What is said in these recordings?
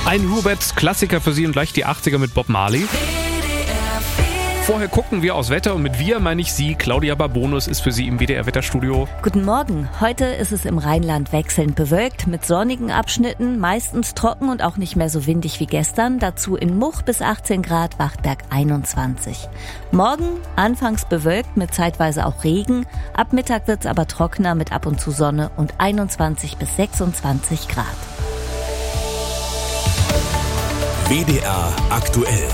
Ein Rubex-Klassiker für Sie und gleich die 80er mit Bob Marley. Vorher gucken wir aufs Wetter und mit wir meine ich Sie. Claudia Barbonus ist für Sie im WDR-Wetterstudio. Guten Morgen. Heute ist es im Rheinland wechselnd bewölkt mit sonnigen Abschnitten, meistens trocken und auch nicht mehr so windig wie gestern. Dazu in Much bis 18 Grad, Wachtberg 21. Morgen anfangs bewölkt mit zeitweise auch Regen. Ab Mittag wird es aber trockener mit ab und zu Sonne und 21 bis 26 Grad. WDR aktuell.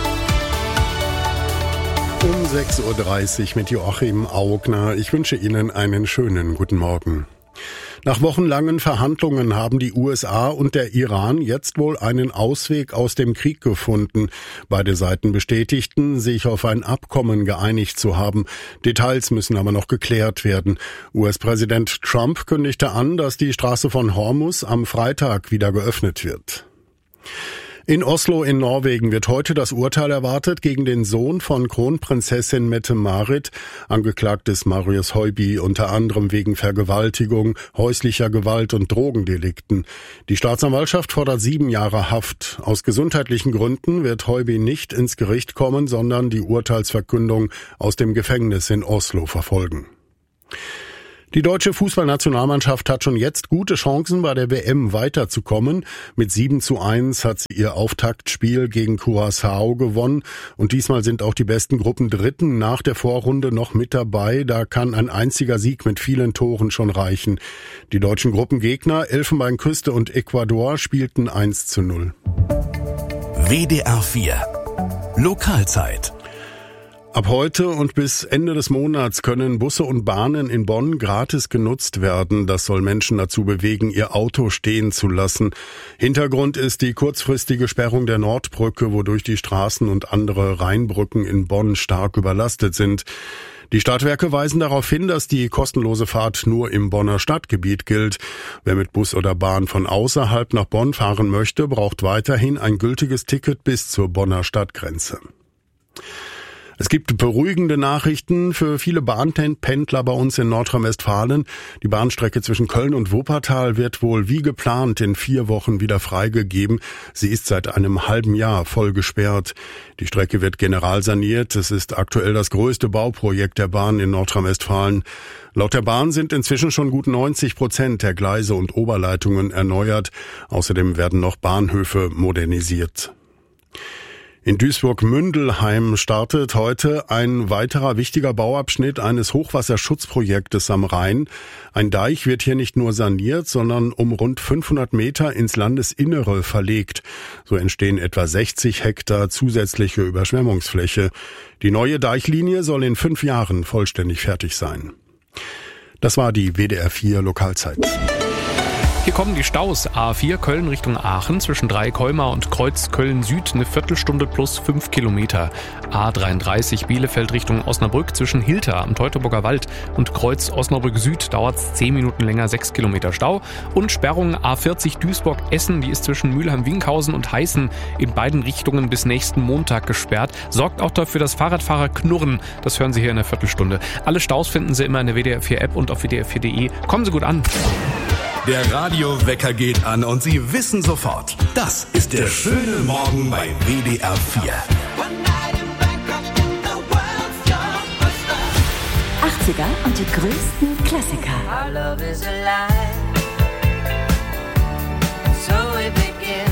Um 6.30 Uhr mit Joachim Augner. Ich wünsche Ihnen einen schönen guten Morgen. Nach wochenlangen Verhandlungen haben die USA und der Iran jetzt wohl einen Ausweg aus dem Krieg gefunden. Beide Seiten bestätigten, sich auf ein Abkommen geeinigt zu haben. Details müssen aber noch geklärt werden. US-Präsident Trump kündigte an, dass die Straße von Hormuz am Freitag wieder geöffnet wird. In Oslo in Norwegen wird heute das Urteil erwartet gegen den Sohn von Kronprinzessin Mette-Marit. Angeklagt ist Marius Høiby unter anderem wegen Vergewaltigung, häuslicher Gewalt und Drogendelikten. Die Staatsanwaltschaft fordert 7 Jahre Haft. Aus gesundheitlichen Gründen wird Høiby nicht ins Gericht kommen, sondern die Urteilsverkündung aus dem Gefängnis in Oslo verfolgen. Die deutsche Fußballnationalmannschaft hat schon jetzt gute Chancen, bei der WM weiterzukommen. Mit 7:1 hat sie ihr Auftaktspiel gegen Curaçao gewonnen. Und diesmal sind auch die besten Gruppendritten nach der Vorrunde noch mit dabei. Da kann ein einziger Sieg mit vielen Toren schon reichen. Die deutschen Gruppengegner Elfenbeinküste und Ecuador spielten 1:0. WDR 4 Lokalzeit. Ab heute und bis Ende des Monats können Busse und Bahnen in Bonn gratis genutzt werden. Das soll Menschen dazu bewegen, ihr Auto stehen zu lassen. Hintergrund ist die kurzfristige Sperrung der Nordbrücke, wodurch die Straßen und andere Rheinbrücken in Bonn stark überlastet sind. Die Stadtwerke weisen darauf hin, dass die kostenlose Fahrt nur im Bonner Stadtgebiet gilt. Wer mit Bus oder Bahn von außerhalb nach Bonn fahren möchte, braucht weiterhin ein gültiges Ticket bis zur Bonner Stadtgrenze. Es gibt beruhigende Nachrichten für viele Bahnpendler bei uns in Nordrhein-Westfalen. Die Bahnstrecke zwischen Köln und Wuppertal wird wohl wie geplant in 4 Wochen wieder freigegeben. Sie ist seit einem halben Jahr voll gesperrt. Die Strecke wird generalsaniert. Es ist aktuell das größte Bauprojekt der Bahn in Nordrhein-Westfalen. Laut der Bahn sind inzwischen schon gut 90% der Gleise und Oberleitungen erneuert. Außerdem werden noch Bahnhöfe modernisiert. In Duisburg-Mündelheim startet heute ein weiterer wichtiger Bauabschnitt eines Hochwasserschutzprojektes am Rhein. Ein Deich wird hier nicht nur saniert, sondern um rund 500 Meter ins Landesinnere verlegt. So entstehen etwa 60 Hektar zusätzliche Überschwemmungsfläche. Die neue Deichlinie soll in 5 Jahren vollständig fertig sein. Das war die WDR 4 Lokalzeit. Hier kommen die Staus. A4 Köln Richtung Aachen zwischen Drei-Colmar und Kreuz Köln-Süd eine Viertelstunde plus 5 Kilometer. A33 Bielefeld Richtung Osnabrück zwischen Hilter am Teutoburger Wald und Kreuz Osnabrück-Süd dauert es 10 Minuten länger, 6 Kilometer Stau. Und Sperrung A40 Duisburg-Essen, die ist zwischen Mülheim-Winkhausen und Heißen in beiden Richtungen bis nächsten Montag gesperrt. Sorgt auch dafür, dass Fahrradfahrer knurren. Das hören Sie hier in einer Viertelstunde. Alle Staus finden Sie immer in der WDR 4 App und auf wdr4.de. Kommen Sie gut an. Der Radiowecker geht an und Sie wissen sofort, das ist der schöne Morgen bei WDR 4. 80er und die größten Klassiker. Our love is alive. So we begin.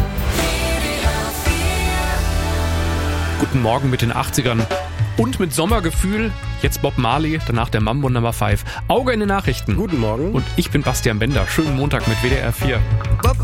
Guten Morgen mit den 80ern. Und mit Sommergefühl, jetzt Bob Marley, danach der Mambo Number 5. Auge in den Nachrichten. Guten Morgen. Und ich bin Bastian Bender. Schönen Montag mit WDR 4.